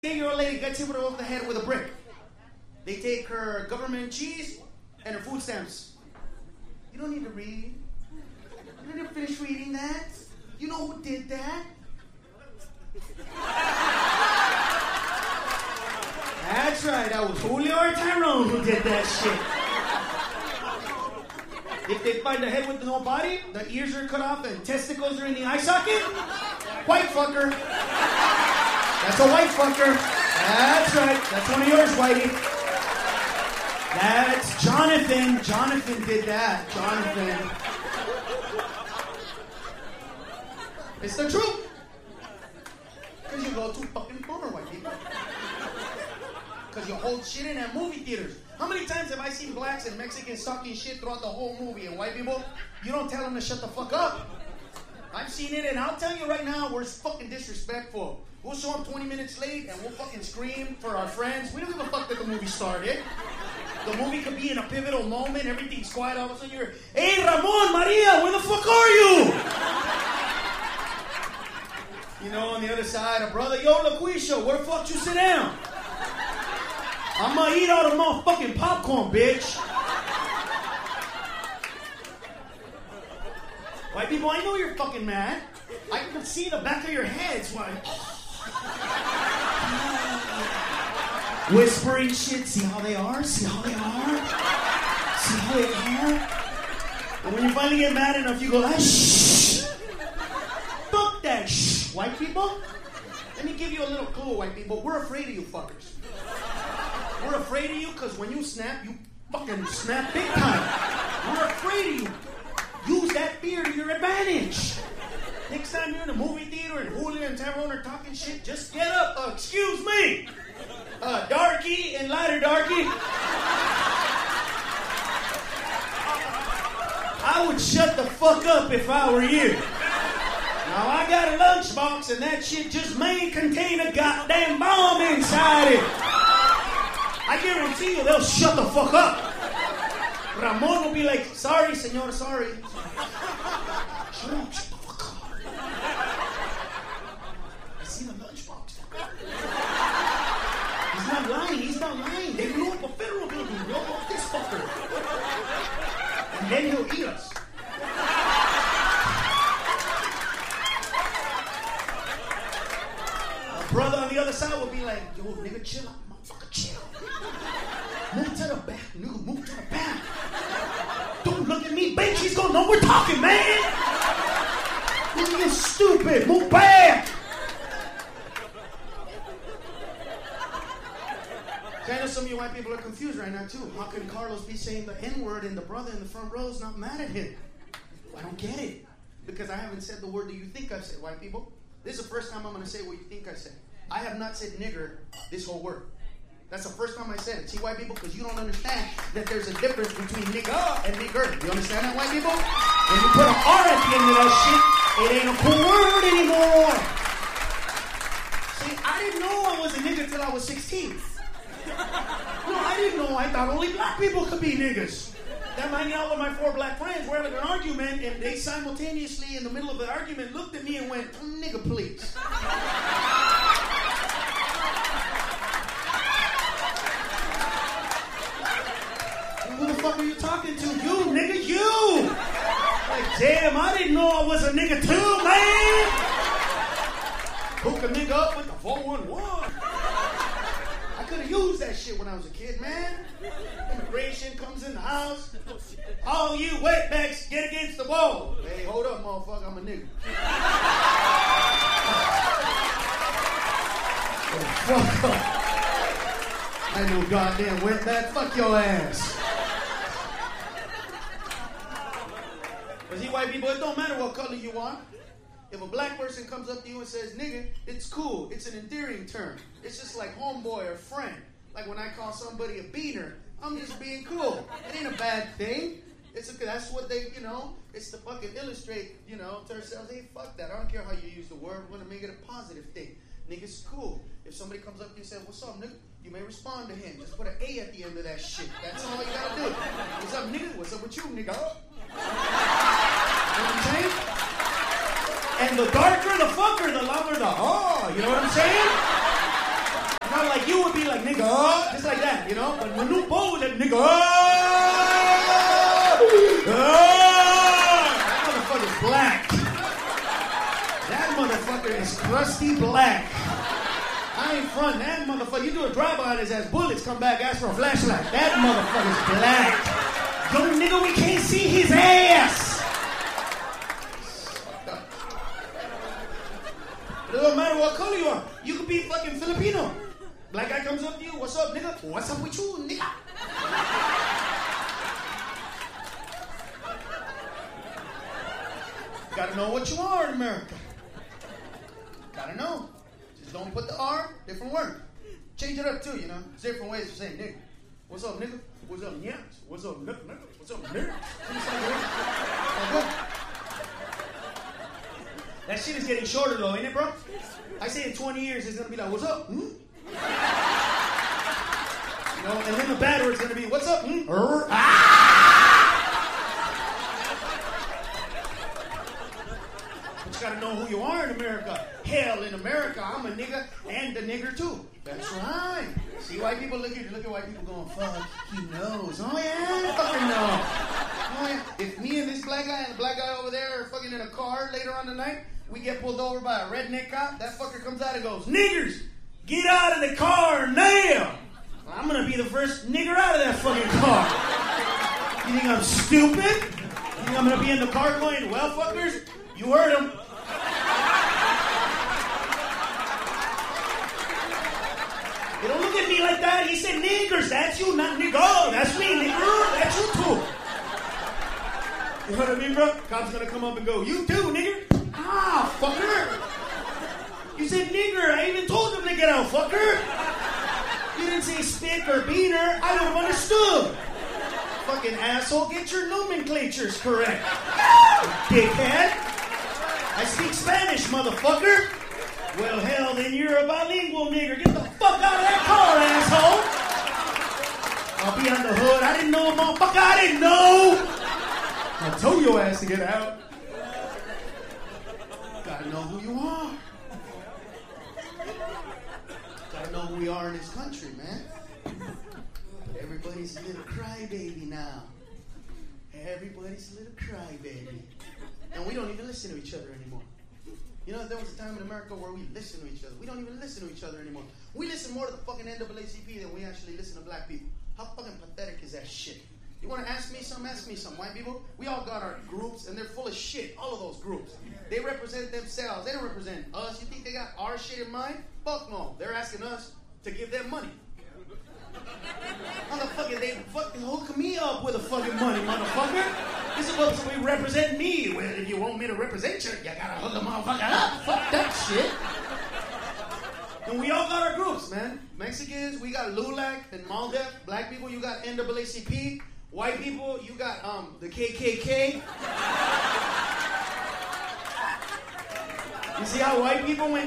8-year-old lady gets hit over the head with a brick. They take her government cheese and her food stamps. You don't need to read. You don't need to finish reading that. You know who did that? That's right, that was Julio or Tyrone who did that shit. If they find the head with no body, the ears are cut off and testicles are in the eye socket, white fucker. That's a white fucker. That's right. That's one of yours, Whitey. That's Jonathan. Jonathan did that. Jonathan. It's the truth. Because you go too fucking far, white people. Because you hold shit in at movie theaters. How many times have I seen blacks and Mexicans talking shit throughout the whole movie, and white people, you don't tell them to shut the fuck up. I've seen it, and I'll tell you right now, we're fucking disrespectful. We'll show up 20 minutes late, and we'll fucking scream for our friends. We don't give a fuck that the movie started. The movie could be in a pivotal moment. Everything's quiet. All of a sudden you're, hey, Ramon, Maria, where the fuck are you? You know, on the other side, a brother, yo, LaQuisha, where the fuck you sit down? I'm gonna eat all the motherfucking popcorn, bitch. White people, I know you're fucking mad. I can see the back of your heads. Whispering shit. See how they are? See how they are? See how they are? And when you finally get mad enough, you go, shh. Fuck that shh. White people? Let me give you a little clue, white people. We're afraid of you fuckers. We're afraid of you because when you snap, you fucking snap big time. We're afraid of you. Use that fear to your advantage. Next time you're in a movie theater and Julio and Tyrone are talking shit, just get up. Excuse me. Darky and lighter darky. I would shut the fuck up if I were you. Now I got a lunchbox and that shit just may contain a goddamn bomb inside it. I guarantee you they'll shut the fuck up. Ramon will be like, sorry, senor, sorry. Shut up, shut the fuck up. I see the lunchbox. He's not lying. They blew up a federal building. Blow up this fucker. And then he'll eat us. A brother on the other side will be like, yo, nigga, chill out, motherfucker, chill. Move to the back, nigga, move to the back. Don't look at me, bitch. He's gonna know we're talking, man. You're stupid. Move back. I know some of you white people are confused right now, too. How can Carlos be saying the N-word and the brother in the front row is not mad at him? I don't get it. Because I haven't said the word that you think I've said, white people. This is the first time I'm going to say what you think I said. I have not said nigger this whole word. That's the first time I said it. See, white people? Because you don't understand that there's a difference between nigga and nigger. You understand that, white people? When you put an R at the end of that shit, it ain't a cool word anymore. See, I didn't know I was a nigga till I was 16. No, I didn't know. I thought only black people could be niggas. I'm hanging out with my 4 black friends. We're having an argument, and they simultaneously, in the middle of the argument, looked at me and went, nigga, please. Who the fuck are you talking to? You, nigga, you! Like, damn, I didn't know I was a nigga too, man! Hook a nigga up with the 411. I could have used that shit when I was a kid, man. Immigration comes in the house. All you wetbacks, get against the wall. Hey, hold up, motherfucker, I'm a nigga. Oh, fuck up. I know goddamn wetback, fuck your ass. But see, white people, it don't matter what color you are. If a black person comes up to you and says, nigga, it's cool. It's an endearing term. It's just like homeboy or friend. Like when I call somebody a beaner, I'm just being cool. It ain't a bad thing. That's what they, it's to fucking illustrate, to ourselves, hey, fuck that. I don't care how you use the word. We're going to make it a positive thing. Nigga's cool. If somebody comes up to you and says, what's up, nigga? You may respond to him. Just put an A at the end of that shit. That's all you got to do. What's up, nigga? What's up with you, nigga? You know what I'm saying? And the darker the fucker, the louder the you know what I'm saying? like you would be like, nigga, just like that, you know? But Manute Bol was like, nigga, that motherfucker's black. That motherfucker is crusty black. I ain't front. That motherfucker, you do a drive-by on his ass, bullets come back, ask for a flashlight. That motherfucker's black. Young nigga, we can't see his ass. It don't matter what color you are. You could be fucking Filipino. Black guy comes up to you, what's up, nigga? What's up with you, nigga? Gotta know what you are in America. Gotta know. Just don't put the R, different word. Change it up too, you know? There's different ways of saying nigga. What's up, nigga? What's up, yeah? What's up, nigga? What's up, nigga? That shit is getting shorter though, ain't it, bro? I say in 20 years it's gonna be like, what's up? Hmm? You know, and then the bad word's gonna be, what's up? Hmm? But you gotta know who you are in America. Hell, in America, I'm a nigga and a nigger too. That's right. See white people, look at white people going, fuck, he knows. Oh yeah, I fucking know. Oh yeah. If me and this black guy and the black guy over there are fucking in a car later on tonight, we get pulled over by a redneck cop, that fucker comes out and goes, niggers, get out of the car now. I'm gonna be the first nigger out of that fucking car. You think I'm stupid? You think I'm gonna be in the car going, well, fuckers, you heard him. You don't look at me like that. He said niggers. That's you, not nigga. Oh, that's me, nigger. That's you too. You know what I mean, bro? Cop's gonna come up and go, you too, nigger. Ah, fucker. You said nigger. I even told him to get out, fucker. You didn't say spick or beaner. I would have understood. Fucking asshole. Get your nomenclatures correct. Dickhead. I speak Spanish, motherfucker. Well, hell, then you're a bilingual nigger. Get the fuck out of that car, asshole. I'll be on the hood. I didn't know, motherfucker. I didn't know. I told your ass to get out. Gotta know who you are. Gotta know who we are in this country, man. Everybody's a little crybaby now. Everybody's a little crybaby. And we don't even listen to each other anymore. You know, there was a time in America where we listened to each other. We don't even listen to each other anymore. We listen more to the fucking NAACP than we actually listen to black people. How fucking pathetic is that shit? You want to ask me something? Ask me something. White people, we all got our groups, and they're full of shit. All of those groups. They represent themselves. They don't represent us. You think they got our shit in mind? Fuck no. They're asking us to give them money. Motherfucker, they fucking hook me up with the fucking money, motherfucker. This is supposed to be represent me. Well, if you want me to represent you, you gotta hook a motherfucker up. Fuck that shit. And we all got our groups, man. Mexicans, we got LULAC and MALDEF. Black people, you got NAACP. White people, you got the KKK. You see how white people went?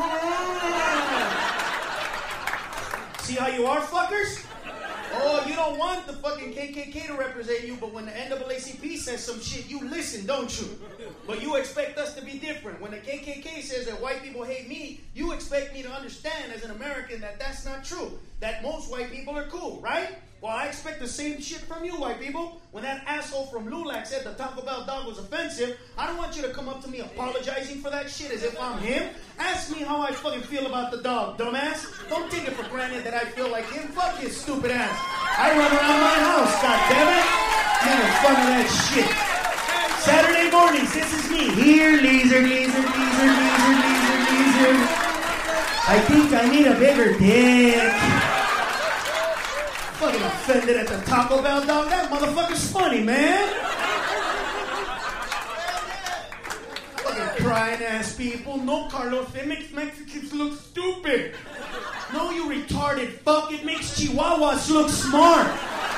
See how you are, fuckers? Oh, you don't want the fucking KKK to represent you, but when the NAACP says some shit, you listen, don't you? But you expect us to be different. When the KKK says that white people hate me, you expect me to understand as an American that that's not true. That most white people are cool, right? Well, I expect the same shit from you, white people. When that asshole from LULAC said the Taco Bell dog was offensive, I don't want you to come up to me apologizing for that shit as if I'm him. Ask me how I fucking feel about the dog, dumbass. Don't take it for granted that I feel like him. Fuck his stupid ass. I run around my house, goddammit. Making fun of that shit. Saturday mornings, this is me. Here, leezer. I think I need a bigger dick. Fucking offended at the Taco Bell dog. That motherfucker's funny, man. Fucking crying ass people. No, Carlos, it makes Mexicans look stupid. No, you retarded fuck. It makes Chihuahuas look smart.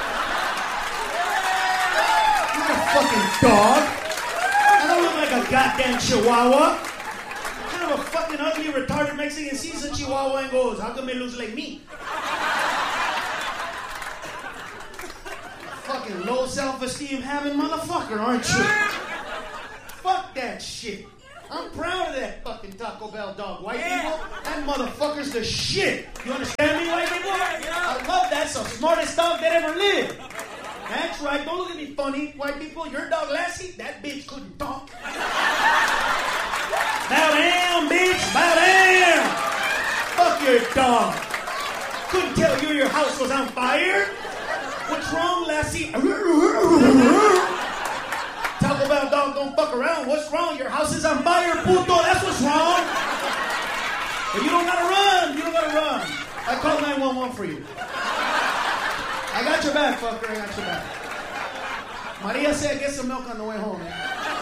You're a fucking dog. I don't look like a goddamn Chihuahua. What kind of a fucking ugly, retarded Mexican sees a Chihuahua and goes, how come it looks like me? Fucking low self-esteem having motherfucker, aren't you? Fuck that shit. I'm proud of that fucking Taco Bell dog, white people. That motherfucker's the shit. You understand me, white people? I love that. It's the smartest dog that ever lived. That's right. Don't look at me funny, white people. Your dog Lassie, that bitch couldn't talk. Bow down, bitch. Bow down. Fuck your dog. Couldn't tell you your house was on fire. What's wrong, Lassie? Taco Bell dog don't fuck around. What's wrong? Your house is on fire, puto. That's what's wrong. But you don't gotta run. You don't gotta run. I called 911 for you. I got your back, fucker. I got your back. Maria said get some milk on the way home, man.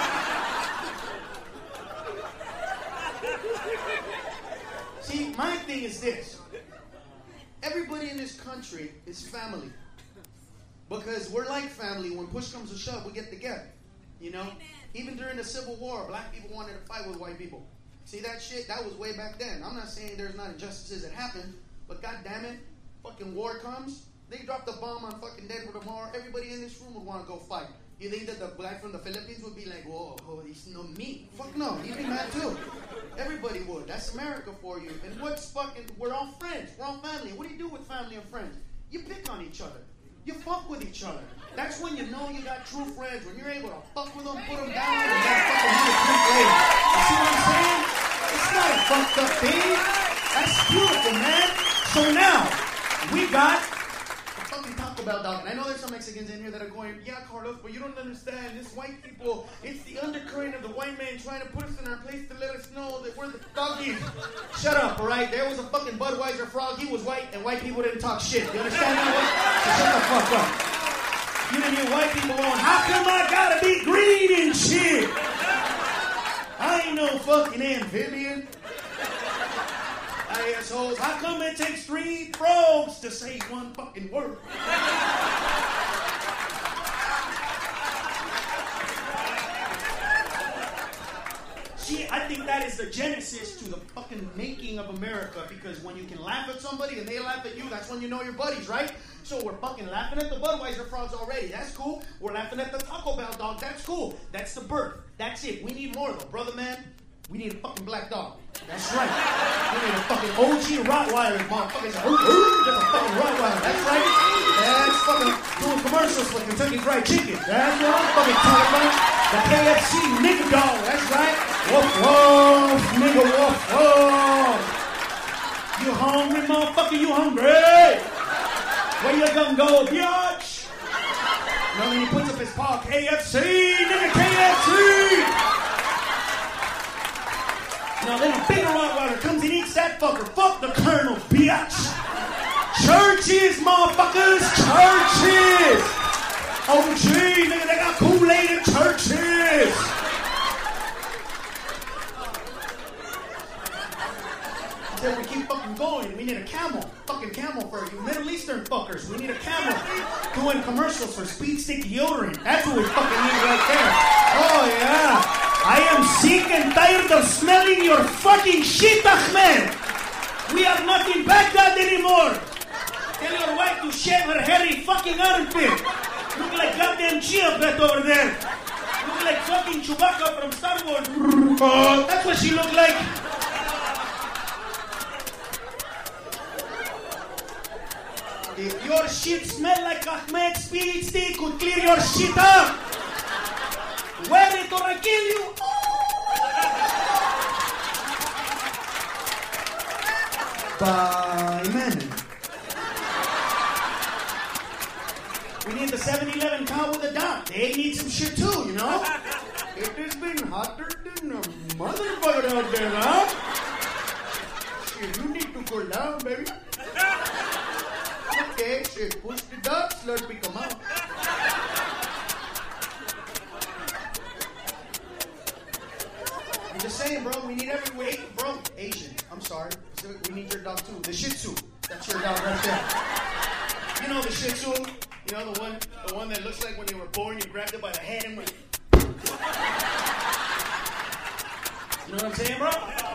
See, my thing is this. Everybody in this country is family. Because we're like family. When push comes to shove, we get together. You know? Even during the Civil War, black people wanted to fight with white people. See that shit? That was way back then. I'm not saying there's not injustices that happen, but god damn it, fucking war comes, they drop the bomb on fucking Denver tomorrow, everybody in this room would want to go fight. You think that the guy from the Philippines would be like, whoa, he's no me? Fuck no, he'd be mad too. Everybody would. That's America for you. And what's fucking, we're all friends, we're all family. What do you do with family and friends? You pick on each other. You fuck with each other. That's when you know you got true friends. When you're able to fuck with them, put them down, and got fucking who to treat later. You see what I'm saying? It's not a fucked up thing. That's beautiful, man. So now, we got the fucking Taco Bell dog. And I know there's some Mexicans in here that are going, yeah, Carlos, but you don't understand. This white people, it's the undercurrent of the white man trying to put us in our place to let us know that we're the doggies. Shut up, all right? There was a fucking Budweiser frog. He was white, and white people didn't talk shit. You understand that? So shut the fuck up. You didn't hear white people going, how come I gotta be green and shit? I ain't no fucking amphibian. Assholes, how come it takes 3 frogs to say one fucking word? See, I think that is the genesis to the fucking making of America, because when you can laugh at somebody and they laugh at you, that's when you know you're buddies, right? So we're fucking laughing at the Budweiser frogs already. That's cool. We're laughing at the Taco Bell dog. That's cool. That's the birth. That's it. We need more, though. Brother, man, we need a fucking black dog. That's right. We need a fucking OG Rottweiler, motherfuckers. That's a fucking Rottweiler. That's right. That's fucking doing commercials for Kentucky Fried Chicken. That's what I'm fucking talking about. The KFC nigga dog. That's right. Woof, woof, nigga, woof, woof. You hungry, motherfucker? You hungry? Where you gonna go, biatch? And then he puts up his paw. KFC, nigga, KFC. Now then a bigger Rottweiler comes and eats that fucker. Fuck the Colonel, biatch. Churches, motherfuckers, churches. OG, nigga, they got Kool-Aid in churches. Then we keep fucking going. We need a camel. Fucking camel for you Middle Eastern fuckers. We need a camel doing commercials for Speed Stick deodorant. That's what we fucking need right there. Oh, yeah. I am sick and tired of smelling your fucking shit, Ahmed. We are not in Baghdad anymore. Tell your wife to shave her hairy fucking armpit. Look like goddamn Chia Pet over there. Look like fucking Chewbacca from Star Wars. That's what she looked like. If your shit smell like Ahmed, Speed Stick could clear your shit up. Wear it or I kill you. Amen. We need the 7-Eleven cow with a dot. They need some shit too, you know? It has been hotter than a motherfucker out there, huh? Shit, you need to cool down, baby. Okay, shit, push the dot, Slurpee come out. I'm just saying, bro, we need every way, bro. Asian, I'm sorry. We need your dog too. The Shih Tzu. That's your dog right there. You know the Shih Tzu? You know the one that looks like when you were born, you grabbed it by the head and went. You know what I'm saying, bro?